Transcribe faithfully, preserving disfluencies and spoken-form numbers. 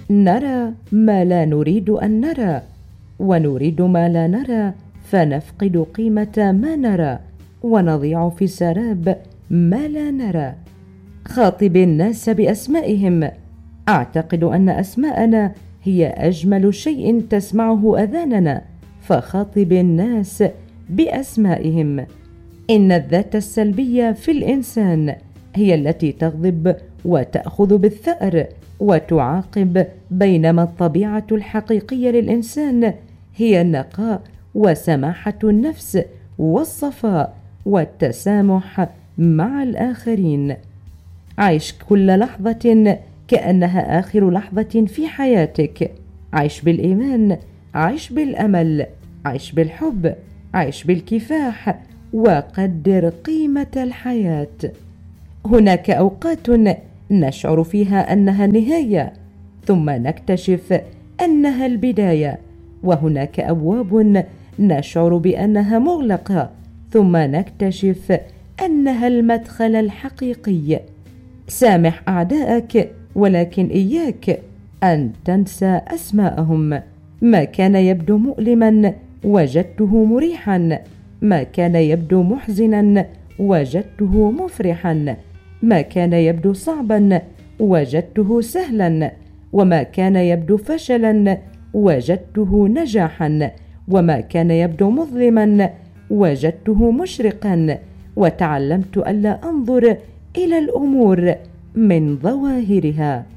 نرى ما لا نريد أن نرى، ونريد ما لا نرى، فنفقد قيمة ما نرى، ونضيع في سراب ما لا نرى. خاطب الناس بأسمائهم. أعتقد أن أسماءنا هي أجمل شيء تسمعه أذاننا، فخاطب الناس بأسمائهم. إن الذات السلبية في الإنسان هي التي تغضب وتأخذ بالثأر وتعاقب، بينما الطبيعة الحقيقية للإنسان هي النقاء وسماحة النفس والصفاء والتسامح مع الآخرين. عيش كل لحظة كأنها آخر لحظة في حياتك. عيش بالإيمان، عيش بالأمل، عيش بالحب، عيش بالكفاح، وقدر قيمة الحياة. هناك أوقات نشعر فيها أنها النهاية، ثم نكتشف أنها البداية، وهناك أبواب نشعر بأنها مغلقة، ثم نكتشف أنها المدخل الحقيقي. سامح أعدائك، ولكن إياك أن تنسى أسماءهم. ما كان يبدو مؤلما وجدته مريحا، ما كان يبدو محزنا وجدته مفرحا، ما كان يبدو صعبا وجدته سهلا، وما كان يبدو فشلا وجدته نجاحا، وما كان يبدو مظلما وجدته مشرقا. وتعلمت ألا أنظر إلى الأمور من ظواهرها.